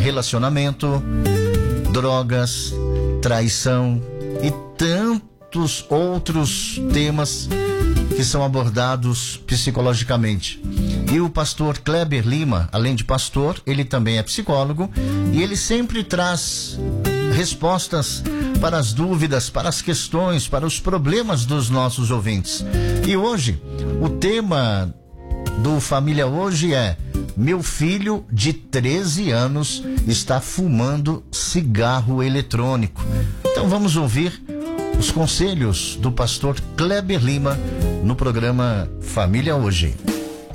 relacionamento, drogas, traição e tantos outros temas que são abordados psicologicamente. E o pastor Kleber Lima, além de pastor, ele também é psicólogo e ele sempre traz respostas para as dúvidas, para as questões, para os problemas dos nossos ouvintes. E hoje, o tema do Família Hoje é: meu filho de 13 anos está fumando cigarro eletrônico. Então vamos ouvir os conselhos do pastor Kleber Lima no programa Família Hoje.